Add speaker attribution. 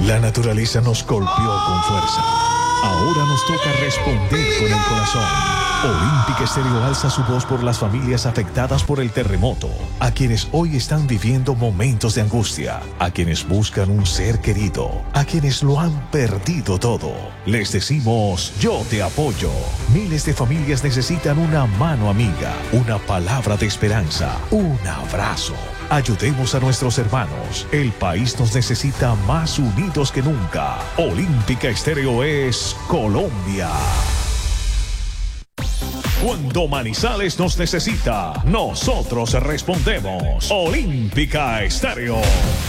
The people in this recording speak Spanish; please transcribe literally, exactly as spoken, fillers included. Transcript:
Speaker 1: La naturaleza nos golpeó con fuerza. Ahora nos toca responder con el corazón. Olímpica Estéreo alza su voz por las familias afectadas por el terremoto, a quienes hoy están viviendo momentos de angustia, a quienes buscan un ser querido, a quienes lo han perdido todo. Les decimos, yo te apoyo. Miles de familias necesitan una mano amiga, una palabra de esperanza, un abrazo. Ayudemos a nuestros hermanos. El país nos necesita más unidos que nunca. Olímpica Estéreo es Colombia. Cuando Manizales nos necesita, nosotros respondemos. Olímpica Estéreo.